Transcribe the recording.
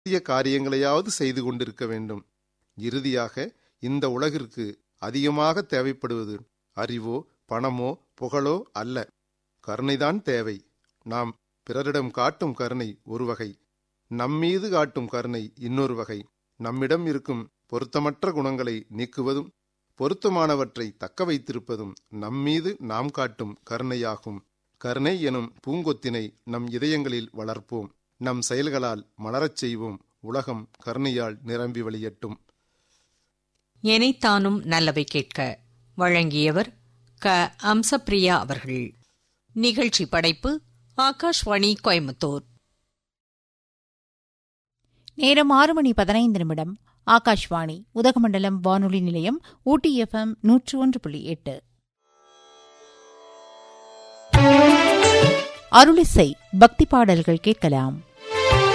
சிறிய காரியங்களையாவது செய்து கொண்டிருக்க வேண்டும். இறுதியாக இந்த உலகிற்கு அதிகமாக தேவைப்படுவது அறிவோ பணமோ புகழோ அல்ல, கருணைதான் தேவை. நாம் பிறரிடம் காட்டும் கருணை ஒரு வகை, நம்மீது காட்டும் கருணை இன்னொரு வகை. நம்மிடம் இருக்கும் பொருத்தமற்ற குணங்களை நீக்குவதும் பொருத்தமானவற்றை தக்க வைத்திருப்பதும் நம்மீது நாம் காட்டும் கருணையாகும். கருணை எனும் பூங்கொத்தினை நம் இதயங்களில் வளர்ப்போம். நம் செயல்களால் மலரச் செய்வோம். உலகம் கருணையால் நிரம்பி வழியட்டும். எனைத்தானும் நல்லவை கேட்க வழங்கியவர் க. அம்சப்பிரியா அவர்கள். நிகழ்ச்சி படைப்பு ஆகாஷ்வாணி கோயம்புத்தூர். நேரம் 6:15 ஆகாஷ்வாணி உதகமண்டலம் வானொலி நிலையம், ஊட்டி FM 101.8. அருளிசை பக்தி பாடல்கள் கேட்கலாம்.